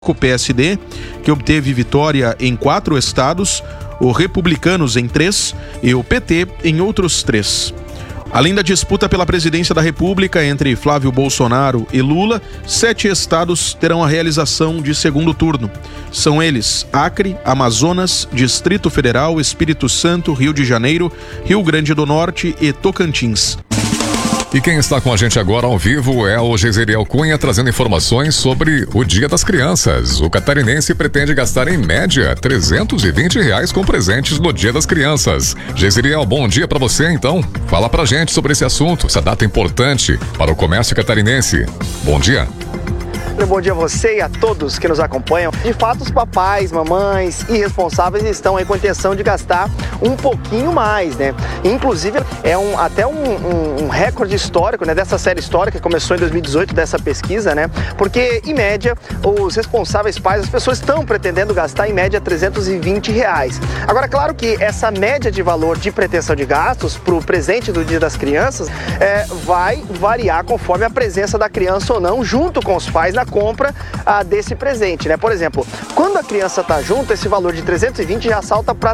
O PSD, que obteve vitória em 4 estados, o Republicanos em 3 e o PT em outros 3. Além da disputa pela presidência da República entre Flávio Bolsonaro e Lula, 7 estados terão a realização de segundo turno. São eles Acre, Amazonas, Distrito Federal, Espírito Santo, Rio de Janeiro, Rio Grande do Norte e Tocantins. E quem está com a gente agora ao vivo é o Geiseriel Cunha, trazendo informações sobre o Dia das Crianças. O catarinense pretende gastar em média R$320 com presentes no Dia das Crianças. Geiseriel, bom dia para você então. Fala pra gente sobre esse assunto, essa data importante para o comércio catarinense. Bom dia. Bom dia a você e a todos que nos acompanham. De fato, os papais, mamães e responsáveis estão aí com a intenção de gastar um pouquinho mais, né? Inclusive, é até um recorde histórico, né? Dessa série histórica que começou em 2018, dessa pesquisa, né? Porque, em média, os responsáveis pais, as pessoas estão pretendendo gastar, em média, R$320. Agora, claro que essa média de valor de pretensão de gastos para o presente do Dia das Crianças vai variar conforme a presença da criança ou não, junto com os pais, na compra desse presente, né? Por exemplo, quando a criança está junto, esse valor de 320 já salta para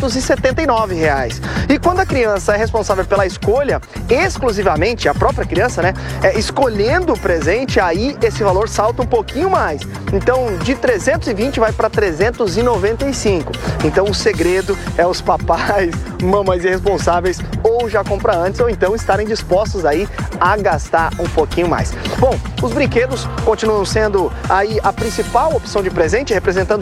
R$379. E quando a criança é responsável pela escolha, exclusivamente, a própria criança, né? Escolhendo o presente, aí esse valor salta um pouquinho mais. Então, de 320 vai para 395. Então, o segredo é os papais, mamães e responsáveis ou já comprar antes ou então estarem dispostos aí a gastar um pouquinho mais. Bom, os brinquedos continuam sendo aí a principal opção de presente, representando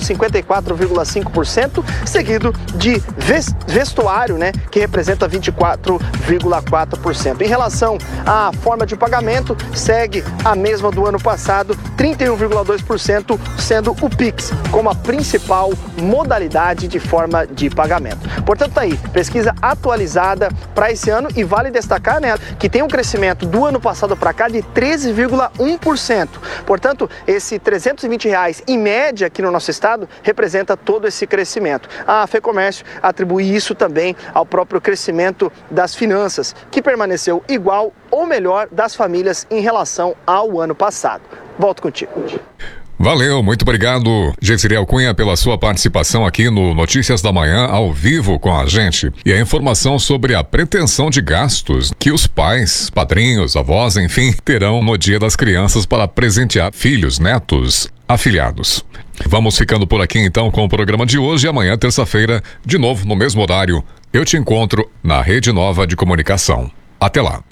54,5%, seguido de vestuário, né, que representa 24,4%. Em relação à forma de pagamento, segue a mesma do ano passado, 31,2%, sendo o Pix como a principal modalidade de forma de pagamento. Portanto, tá aí, pesquisa atualizada para esse ano e vale destacar, né, que tem um crescimento do ano passado para cá de 13,1%. Portanto, esse R$320 em média aqui no nosso estado representa todo esse crescimento. A FEComércio atribui isso também ao próprio crescimento das finanças, que permaneceu igual ou melhor das famílias em relação ao ano passado. Volto contigo. Valeu, muito obrigado, Geiseriel Cunha, pela sua participação aqui no Notícias da Manhã, ao vivo com a gente. E a informação sobre a pretensão de gastos que os pais, padrinhos, avós, enfim, terão no Dia das Crianças para presentear filhos, netos, afilhados. Vamos ficando por aqui então com o programa de hoje e amanhã, terça-feira, de novo no mesmo horário, eu te encontro na Rede Nova de Comunicação. Até lá.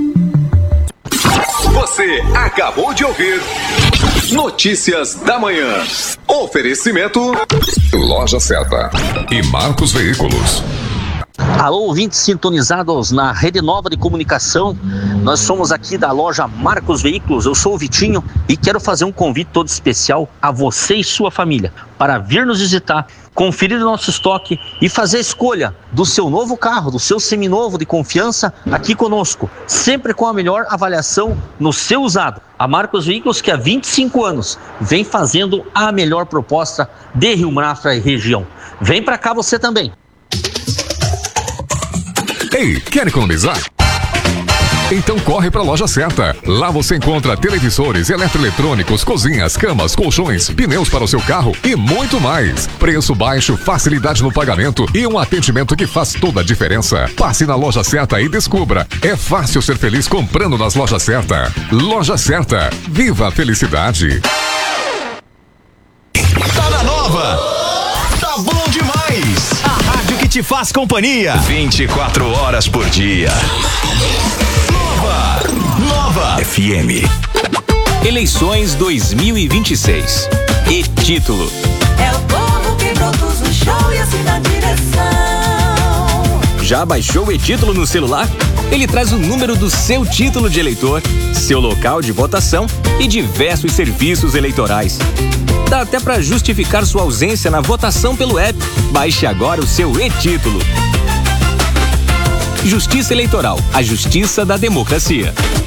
Você acabou de ouvir Notícias da Manhã. Oferecimento Loja Certa e Marcos Veículos. Alô, ouvintes sintonizados na Rede Nova de Comunicação. Nós somos aqui da loja Marcos Veículos. Eu sou o Vitinho e quero fazer um convite todo especial a você e sua família para vir nos visitar, conferir o nosso estoque e fazer a escolha do seu novo carro, do seu seminovo de confiança aqui conosco, sempre com a melhor avaliação no seu usado. A Marcos Veículos, que há 25 anos vem fazendo a melhor proposta de Rio Mafra e região. Vem para cá você também. Ei, quer economizar? Então corre para a Loja Certa. Lá você encontra televisores, eletroeletrônicos, cozinhas, camas, colchões, pneus para o seu carro e muito mais. Preço baixo, facilidade no pagamento e um atendimento que faz toda a diferença. Passe na Loja Certa e descubra. É fácil ser feliz comprando nas Lojas Certa. Loja Certa. Viva a felicidade. Tá na Nova. Tá bom demais. A rádio que te faz companhia 24 horas por dia. Nova FM. Eleições 2026. E título: é o povo que produz o show e assim na direção. Já baixou o e-título no celular? Ele traz o número do seu título de eleitor, seu local de votação e diversos serviços eleitorais. Dá até para justificar sua ausência na votação pelo app. Baixe agora o seu e-título. Justiça Eleitoral, a justiça da democracia.